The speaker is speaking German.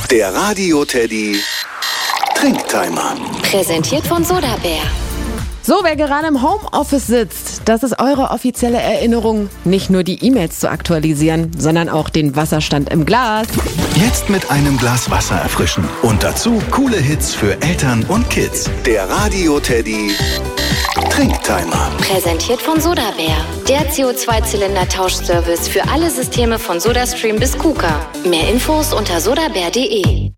Der Radio Teddy Trinktimer. Präsentiert von Sodabär. So, wer gerade im Homeoffice sitzt, das ist eure offizielle Erinnerung, nicht nur die E-Mails zu aktualisieren, sondern auch den Wasserstand im Glas. Jetzt mit einem Glas Wasser erfrischen. Und dazu coole Hits für Eltern und Kids. Der Radio Teddy Trinktimer. Präsentiert von Sodabär. Der CO2-Zylinder-Tauschservice für alle Systeme von SodaStream bis KUKA. Mehr Infos unter sodabär.de.